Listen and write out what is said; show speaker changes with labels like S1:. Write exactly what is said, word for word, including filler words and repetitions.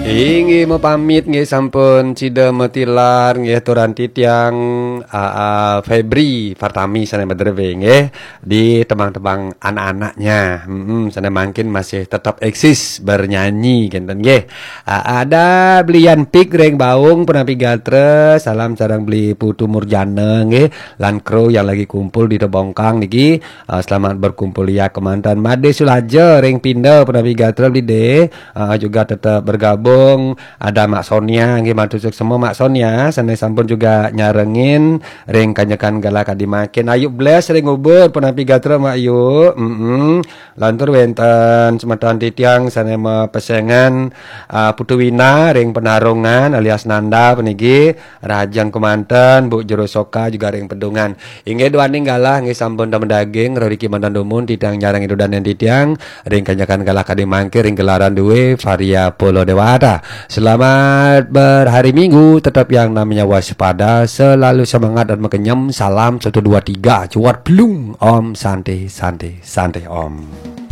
S1: Inggih mau pamit nggih sampun cida metilar nggih turan titiang uh, uh, Febri Fartami sana bedrebe nggih di tebang-tebang anak-anaknya. Hmm, sana mungkin masih tetap eksis bernyanyi genten nggih. Uh, ada belian pik reng baung penapi gatre salam sareng beli Putu Murjana nggih lan kru yang lagi kumpul di Tebongkang niki. Uh, selamat berkumpul ya kemantan Made Sulaja reng pindah penapi gatre beli de uh, juga tetap bergabung. Ada Mak Sonia nggih matur semua Mak Sonia sana sampun juga nyarengin ring kanyekan galak dimakin ayo bless ring ubur penapi gatra Mak yu heeh lantur wenten semeton titiang sana me pesengan uh, Putu Wina ring penarungan alias Nanda peniki Rajang Kemanten Bu Jero Soka juga ring pedungan inggih dua ninggalah nggih sampun temen daging Roriki mantan dumun titiang nyareng itu dan titiang ring kanyekan galak dimangkir ring gelaran duwe Varia Polo Dewata. Selamat berhari Minggu, tetap yang namanya waspada, selalu semangat dan mengenyam. Salam satu dua tiga, cuat belum Om, santai santai santai Om.